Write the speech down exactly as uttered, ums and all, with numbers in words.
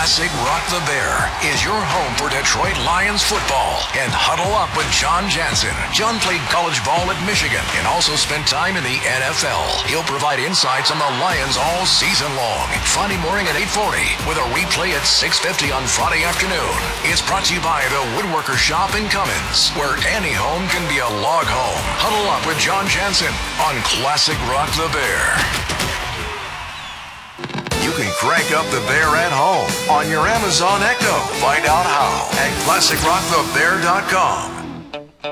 Classic Rock the Bear is your home for Detroit Lions football. And Huddle Up with John Jansen. John played college ball at Michigan and also spent time in the N F L. He'll provide insights on the Lions all season long. Friday morning at eight forty with a replay at six fifty on Friday afternoon. It's brought to you by the Woodworker Shop in Cummins, where any home can be a log home. Huddle Up with John Jansen on Classic Rock the Bear. You can crank up the Bear at home on your Amazon Echo. Find out how at classic rock the bear dot com.